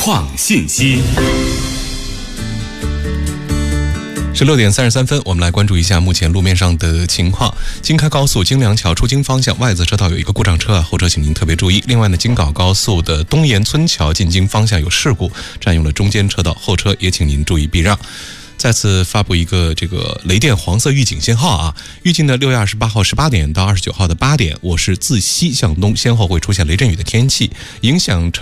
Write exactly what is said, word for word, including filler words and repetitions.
创信息。 十六点三十三分，我们来关注一下目前路面上的情况。京开高速京梁桥出京方向外侧车道有一个故障车啊，后车请您特别注意。另外呢，京港高速的东沿村桥进京方向有事故，占用了中间车道，后车也请您注意避让。再次发布一个这个雷电黄色预警信号啊！预计呢，六月二十八号十八点到二十九号的八点，我市自西向东先后会出现雷阵雨的天气，影响车